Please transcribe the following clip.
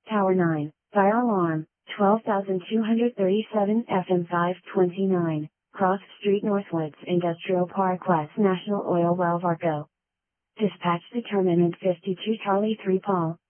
Tower 9, fire alarm, 12,237 FM 529, Cross Street Northwoods Industrial Park West National Oil Well Fargo. Dispatch determinant 52 Charlie 3 Paul.